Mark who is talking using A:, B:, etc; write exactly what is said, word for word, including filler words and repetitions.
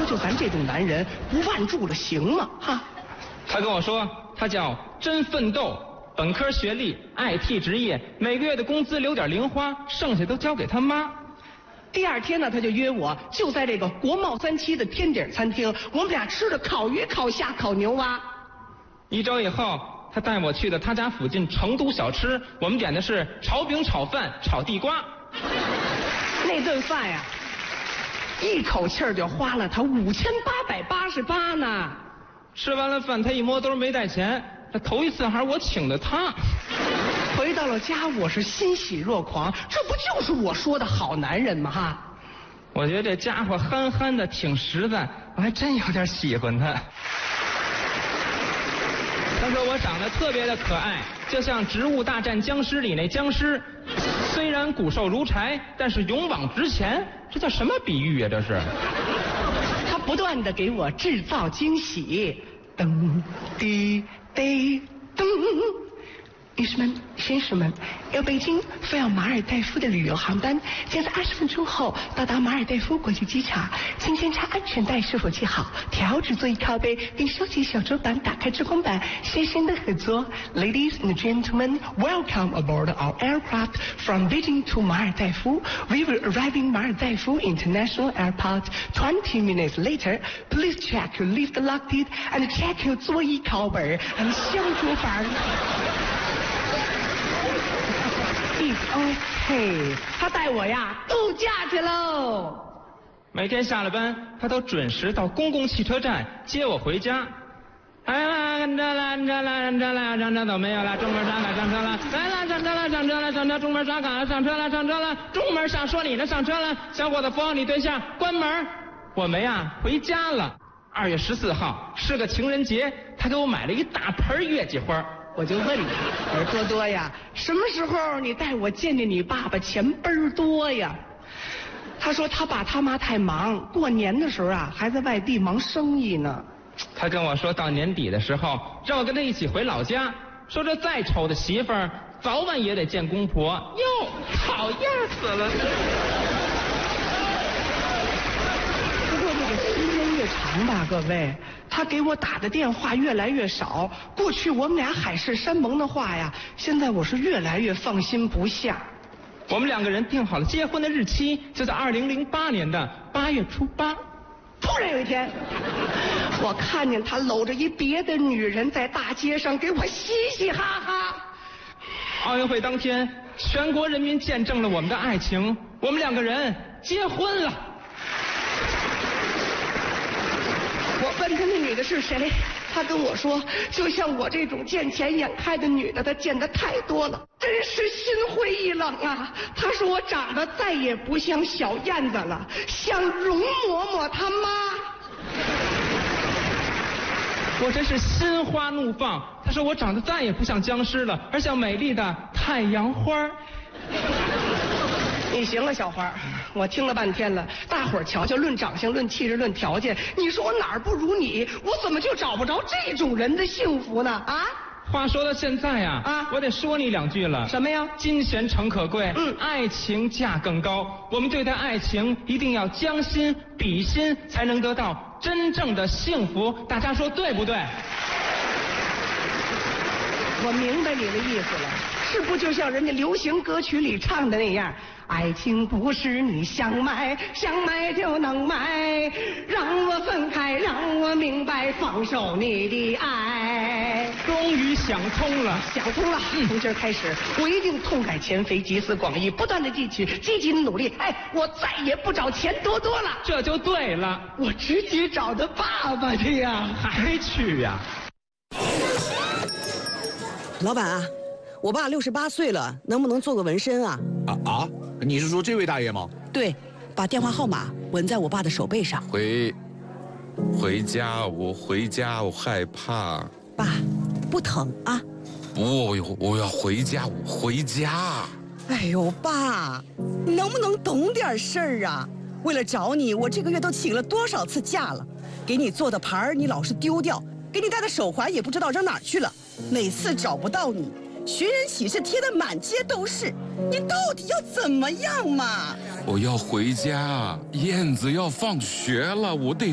A: 就咱这种男人不腕住了行吗？哈。
B: 他跟我说，他叫真奋斗，本科学历 ，I T 职业，每个月的工资留点零花，剩下都交给他妈。
A: 第二天呢，他就约我，就在这个国贸三期的天顶餐厅，我们俩吃的烤鱼、烤虾、烤牛蛙。
B: 一周以后，他带我去的他家附近成都小吃，我们点的是炒饼、炒饭、炒地瓜。
A: 那顿饭呀，一口气儿就花了他五千八百八十八呢。
B: 吃完了饭，他一摸兜没带钱，这头一次还是我请的他。
A: 回到了家，我是欣喜若狂，这不就是我说的好男人吗？哈！
B: 我觉得这家伙憨憨的，挺实在，我还真有点喜欢他。他说我长得特别的可爱，就像《植物大战僵尸》里那僵尸，虽然骨瘦如柴，但是勇往直前。这叫什么比喻啊？这是。
A: 他不断的给我制造惊喜，噔滴滴噔。女士们、先生们，由北京飞往马尔代夫的旅游航班将在二十分钟后到达马尔代夫国际机场，请检查安全带是否系好，调整座椅靠背，并收起小桌板，打开遮光板，深深的合作。Ladies and gentlemen, welcome aboard our aircraft from Beijing to 马尔代夫. We will arrive in 马尔代夫 International Airport twenty minutes later. Please check your lift locked and check your 座椅靠背 and 小桌板。OK， 他带我呀度假去喽。
B: 每天下了班，他都准时到公共汽车站接我回家。来啦，上车了，上车了，上车了，上车走没有了？中门刷卡上车了。来啦，上车了，上车了，上车中门刷卡了，上车了，上车了，中门上说你呢，上车了。小伙子扶好你对象，关门。我们呀回家了。二月十四号是个情人节，他给我买了一大盆月季花。
A: 我就问他，我说多多呀，什么时候你带我见见你爸爸钱倍儿多呀？他说他爸他妈太忙，过年的时候啊还在外地忙生意呢。
B: 他跟我说到年底的时候让我跟他一起回老家，说这再丑的媳妇儿早晚也得见公婆。哟，讨厌死了！
A: 不过这个时间越长吧，各位。他给我打的电话越来越少，过去我们俩海誓山盟的话呀，现在我是越来越放心不下。
B: 我们两个人定好了结婚的日期，就在二零零八年的八月初八。
A: 突然有一天，我看见他搂着一别的女人在大街上给我嘻嘻哈哈。
B: 奥运会当天，全国人民见证了我们的爱情，我们两个人结婚了。
A: 我问他那女的是谁，他跟我说，就像我这种见钱眼开的女的，他见得太多了，真是心灰意冷啊。他说我长得再也不像小燕子了，像容嬷嬷他妈。
B: 我真是心花怒放。他说我长得再也不像僵尸了，而像美丽的太阳花。
A: 你行了，小花，我听了半天了，大伙儿瞧瞧，论长相、论气质、论条件，你说我哪儿不如你？我怎么就找不着这种人的幸福呢？啊！
B: 话说到现在呀，
A: 啊，
B: 我得说你两句了。
A: 什么呀？
B: 金钱诚可贵，
A: 嗯，
B: 爱情价更高。我们对待爱情一定要将心比心，才能得到真正的幸福。大家说对不对？
A: 我明白你的意思了，是不就像人家流行歌曲里唱的那样？爱情不是你想买想买就能买，让我分开，让我明白，放手你的爱。
B: 终于想通了，
A: 想通了。嗯，从今儿开始，我一定痛改前非，集思广益，不断的汲取，积极的努力。哎，我再也不找钱多多了，
B: 这就对了。
A: 我直接找他爸爸去呀，
B: 还去呀？
C: 老板啊，我爸六十八岁了，能不能做个纹身啊？
D: 啊啊！你是说这位大爷吗？
C: 对，把电话号码纹在我爸的手背上。
E: 回，回家，我回家，我害怕。
C: 爸，不疼啊？
E: 不，我我要回家，我回家。
C: 哎呦，爸，你能不能懂点事儿啊？为了找你，我这个月都请了多少次假了？给你做的牌儿你老是丢掉，给你戴的手环也不知道扔哪儿去了。每次找不到你，寻人启事贴的满街都是，你到底要怎么样嘛？
E: 我要回家，燕子要放学了，我得